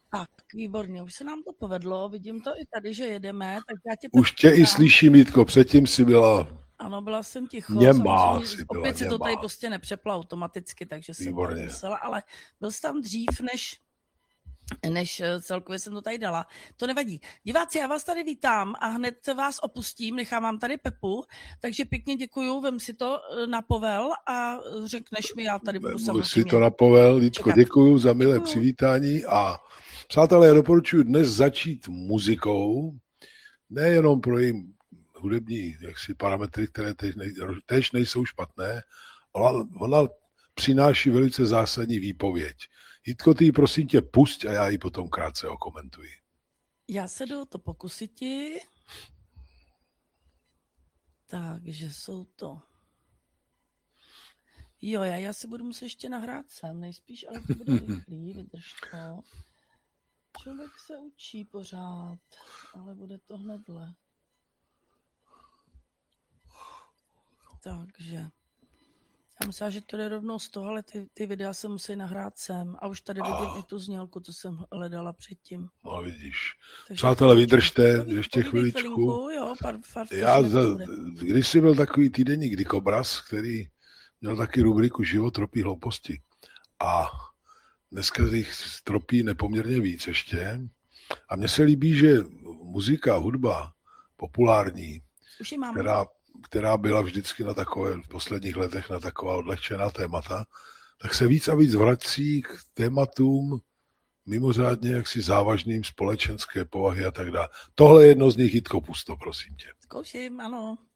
Tak, výborně, už se nám to povedlo, vidím to i tady, že jedeme, tak já tě Už tě i slyším, Jitko, předtím si byla... Ano, byla jsem ticho, Němá samozřejmě, si byla, opět se to tady němá. prostě nepřeplo automaticky, takže jsem to Výborně. musela, ale byl jsi tam dřív, než celkově jsem to tady dala. To nevadí. Diváci, já vás tady vítám a hned vás opustím, nechám vám tady Pepu, takže pěkně děkuju, vem si to na povel a řekneš mi, já tady budu samozřejmě si to na povel, Jitko, děkuju za milé přivítání a přátelé, já doporučuji dnes začít muzikou, nejenom pro její hudební parametry, které tež nejsou špatné, ale ona přináší velice zásadní výpověď. Jitko, ty prosím tě pusť a já ji potom krátce okomentuji. Já se jdu to pokusiti. Takže jsou to... Jo, já si budu muset ještě nahrát sem, nejspíš, ale to bude rychlý, vydrž to. Člověk se učí pořád, ale bude to hnedle. Takže... Já myslím, že to jde rovnou z toho, ale ty videa se musí nahrát sem. A už tady vidím i tu znělku, co jsem hledala předtím. No vidíš. Takže přátelé, vydržte ještě chviličku. Jo, když jsi byl takový týdeník Dikobraz, který měl taky rubriku Život tropí hlouposti. A dneska jich tropí nepoměrně víc ještě. A mně se líbí, že muzika, hudba populární, která byla vždycky na takové, v posledních letech na taková odlehčená témata, tak se víc a víc vrací k tématům mimořádně jaksi závažným společenské povahy a tak dále. Tohle je jedno z nich, Jitko, pusto, prosím tě. Zkouším, ano.